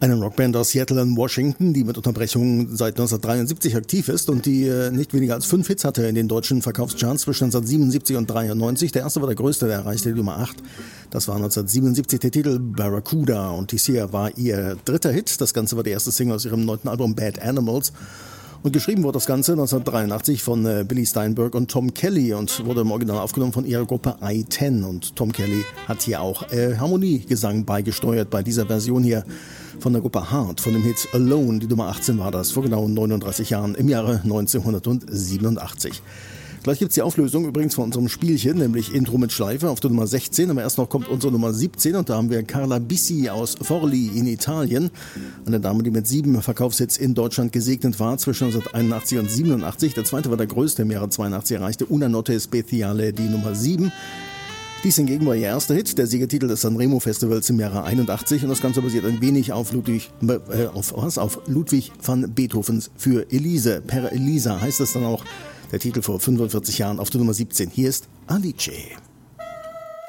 Eine Rockband aus Seattle in Washington, die mit Unterbrechungen seit 1973 aktiv ist und die nicht weniger als 5 Hits hatte in den deutschen Verkaufscharts zwischen 1977 und 1993. Der erste war der größte, der erreichte die Nummer 8. Das war 1977 der Titel Barracuda und dies hier war ihr 3. Hit. Das Ganze war die erste Single aus ihrem 9. Album Bad Animals. Und geschrieben wurde das Ganze 1983 von Billy Steinberg und Tom Kelly und wurde im Original aufgenommen von ihrer Gruppe I-10. Und Tom Kelly hat hier auch Harmoniegesang beigesteuert bei dieser Version hier von der Gruppe Heart, von dem Hit Alone. Die Nummer 18 war das, vor genau 39 Jahren, im Jahre 1987. Gleich gibt's die Auflösung übrigens von unserem Spielchen, nämlich Intro mit Schleife auf der Nummer 16. Aber erst noch kommt unsere Nummer 17 und da haben wir Carla Bissi aus Forli in Italien. Eine Dame, die mit 7 Verkaufshits in Deutschland gesegnet war zwischen 1981 und 87. Der zweite war der größte, im Jahre 82 erreichte Una Notte Speciale die Nummer 7. Dies hingegen war ihr erster Hit, der Siegertitel des Sanremo Festivals im Jahre 81 und das Ganze basiert ein wenig auf Ludwig van Beethovens Für Elise. Per Elisa heißt es dann auch. Der Titel vor 45 Jahren auf der Nummer 17. Hier ist Alice.